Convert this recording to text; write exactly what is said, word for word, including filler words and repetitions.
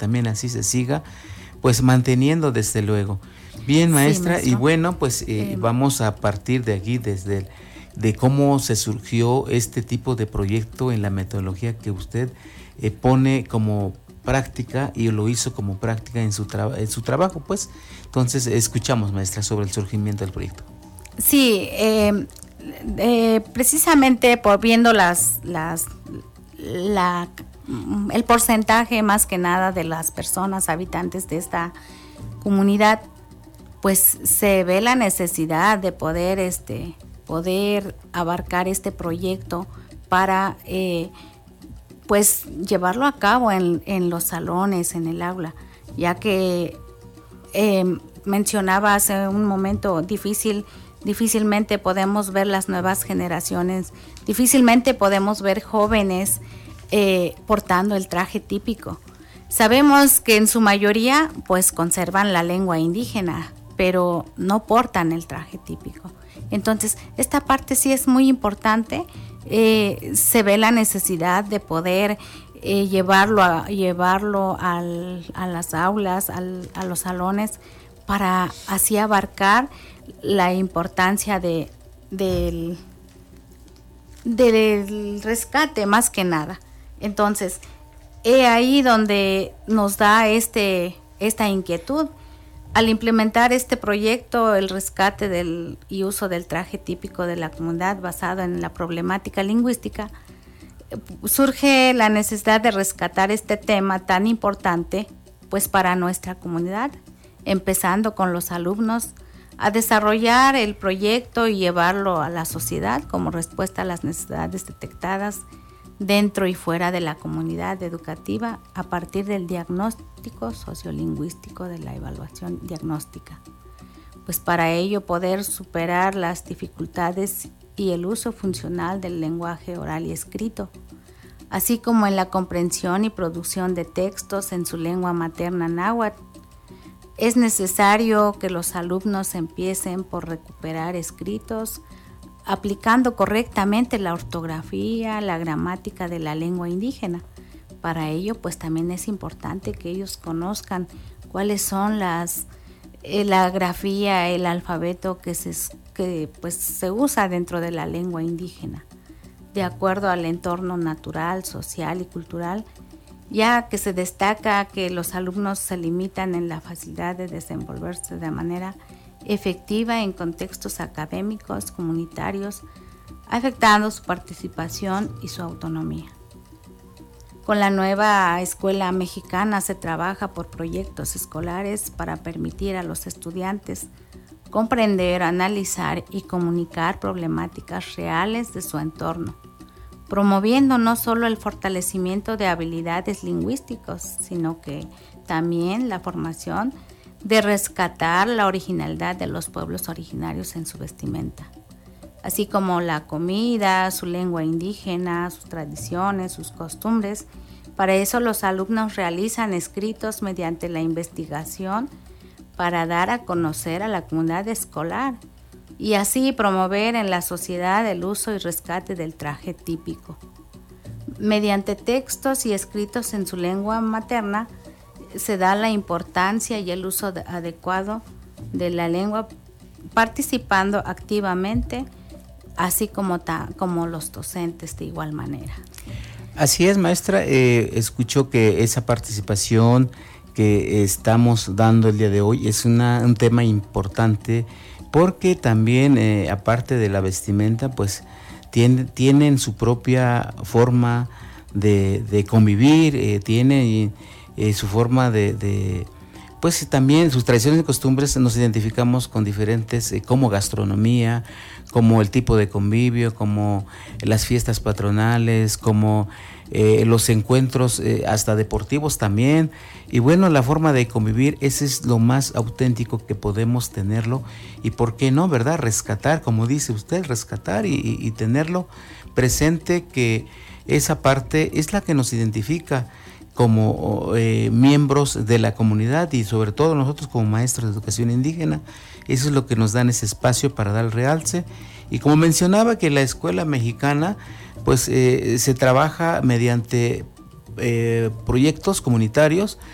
también así se siga, pues manteniendo desde luego. Bien, maestra, sí, y bueno, pues eh, eh, vamos a partir de aquí, desde el, de cómo se surgió este tipo de proyecto en la metodología que usted eh, pone como práctica y lo hizo como práctica en su, tra- en su trabajo, pues. Entonces, escuchamos, maestra, sobre el surgimiento del proyecto. Sí, eh, eh, precisamente por viendo las, las, la, el porcentaje más que nada de las personas habitantes de esta comunidad, pues se ve la necesidad de poder, este, poder abarcar este proyecto para eh, pues llevarlo a cabo en, en los salones, en el aula, ya que eh, mencionaba hace un momento difícil, difícilmente podemos ver las nuevas generaciones, difícilmente podemos ver jóvenes eh, portando el traje típico. Sabemos que en su mayoría pues conservan la lengua indígena, pero no portan el traje típico. Entonces, esta parte sí es muy importante. Eh, se ve la necesidad de poder eh, llevarlo a, llevarlo al, a las aulas, al, a los salones, para así abarcar la importancia de, del, del rescate más que nada. Entonces, he ahí donde nos da este, esta inquietud. Al implementar este proyecto, el rescate del, y uso del traje típico de la comunidad basado en la problemática lingüística, surge la necesidad de rescatar este tema tan importante pues para nuestra comunidad, empezando con los alumnos a desarrollar el proyecto y llevarlo a la sociedad como respuesta a las necesidades detectadas dentro y fuera de la comunidad educativa a partir del diagnóstico sociolingüístico de la evaluación diagnóstica. Pues para ello poder superar las dificultades y el uso funcional del lenguaje oral y escrito, así como en la comprensión y producción de textos en su lengua materna náhuatl. Es necesario que los alumnos empiecen por recuperar escritos aplicando correctamente la ortografía, la gramática de la lengua indígena. Para ello, pues también es importante que ellos conozcan cuáles son las eh, la grafía, el alfabeto que se que pues se usa dentro de la lengua indígena, de acuerdo al entorno natural, social y cultural, ya que se destaca que los alumnos se limitan en la facilidad de desenvolverse de manera efectiva en contextos académicos, comunitarios, afectando su participación y su autonomía. Con la nueva escuela mexicana se trabaja por proyectos escolares para permitir a los estudiantes comprender, analizar y comunicar problemáticas reales de su entorno, promoviendo no solo el fortalecimiento de habilidades lingüísticas, sino que también la formación de rescatar la originalidad de los pueblos originarios en su vestimenta, así como la comida, su lengua indígena, sus tradiciones, sus costumbres. Para eso los alumnos realizan escritos mediante la investigación para dar a conocer a la comunidad escolar y así promover en la sociedad el uso y rescate del traje típico. Mediante textos y escritos en su lengua materna, se da la importancia y el uso de, adecuado de la lengua, participando activamente, así como, ta, como los docentes de igual manera. Así es, maestra, eh, escucho que esa participación que estamos dando el día de hoy es una, un tema importante, porque también, eh, aparte de la vestimenta, pues tiene, tienen su propia forma de, de convivir, eh, tienen eh, su forma de, de, pues también sus tradiciones y costumbres. Nos identificamos con diferentes, eh, como gastronomía, como el tipo de convivio, como las fiestas patronales, como eh, los encuentros eh, hasta deportivos también. Y bueno, la forma de convivir, ese es lo más auténtico que podemos tenerlo. Y por qué no, ¿verdad? Rescatar, como dice usted, rescatar y, y, y tenerlo presente, que esa parte es la que nos identifica como eh, miembros de la comunidad, y sobre todo nosotros como maestros de educación indígena. Eso es lo que nos dan ese espacio para dar el realce. Y como mencionaba, que la escuela mexicana pues eh, se trabaja mediante eh, proyectos comunitarios